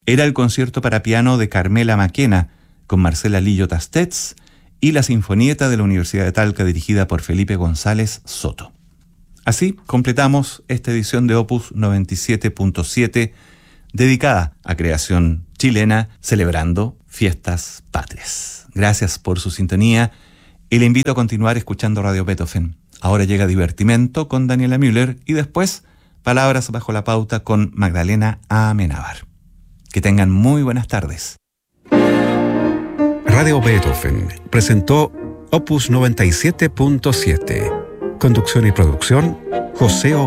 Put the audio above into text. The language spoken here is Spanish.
era el concierto para piano de Carmela Maquena, con Marcela Lillo Tastets, y la Sinfonieta de la Universidad de Talca, dirigida por Felipe González Soto. Así completamos esta edición de Opus 97.7, dedicada a creación chilena, celebrando fiestas patrias. Gracias por su sintonía y le invito a continuar escuchando Radio Beethoven. Ahora llega Divertimento con Daniela Müller y después Palabras bajo la pauta con Magdalena Amenábar. Que tengan muy buenas tardes. Radio Beethoven presentó Opus 97.7. Conducción y producción, José